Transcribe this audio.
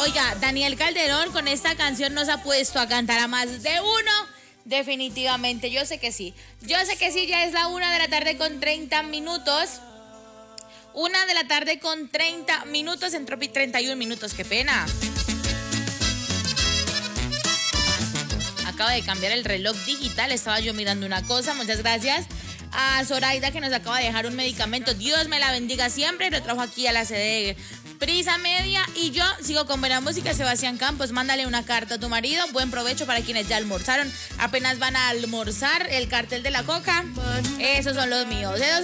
Oiga, Daniel Calderón con esta canción nos ha puesto a cantar a más de uno. Definitivamente, yo sé que sí. Yo sé que sí, ya es la 1 de la tarde con 30 minutos. 1 de la tarde con 30 minutos en Tropi, 31 minutos, qué pena. Acaba de cambiar el reloj digital, estaba yo mirando una cosa, muchas gracias a Zoraida que nos acaba de dejar un medicamento, Dios me la bendiga siempre, lo trajo aquí a la sede de Prisa Media y yo sigo con buena música. Sebastián Campos, mándale una carta a tu marido, buen provecho para quienes ya almorzaron, apenas van a almorzar, el cartel de la coca, esos son los míos.